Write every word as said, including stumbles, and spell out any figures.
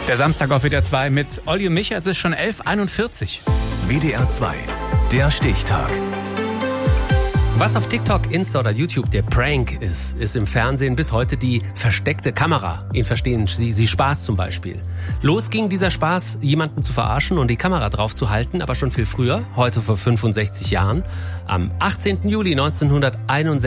Der Samstag auf W D R zwei mit Olli und Micha. Es ist schon elf Uhr einundvierzig. W D R zwei, der Stichtag. Was auf TikTok, Insta oder YouTube der Prank ist, ist im Fernsehen bis heute die versteckte Kamera. In Verstehen Sie, Sie Spaß zum Beispiel. Los ging dieser Spaß, jemanden zu verarschen und die Kamera drauf zu halten, aber schon viel früher, heute vor fünfundsechzig Jahren. Am achtzehnten Juli neunzehnhunderteinundsechzig